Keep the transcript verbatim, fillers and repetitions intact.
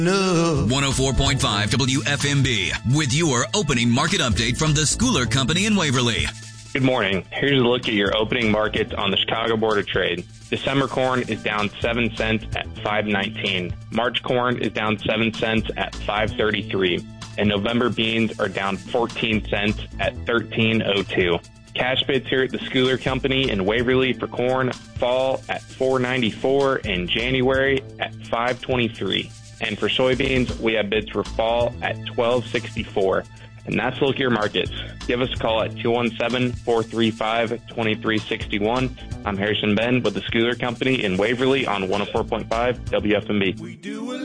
No. one oh four point five W F M B with your opening market update from the Schooler Company in Waverly. Good morning. Here's a look at your opening markets on the Chicago Board of Trade. December corn is down seven cents at five nineteen. March corn is down seven cents at five thirty-three. And November beans are down fourteen cents at thirteen oh two. Cash bids here at the Schooler Company in Waverly for corn fall at four ninety-four and January at five twenty-three. And for soybeans, we have bids for fall at twelve sixty-four. And that's a look at your markets. Give us a call at two one seven, four three five, two three six one. I'm Harrison Ben with the Schooler Company in Waverly on one oh four point five W F M B.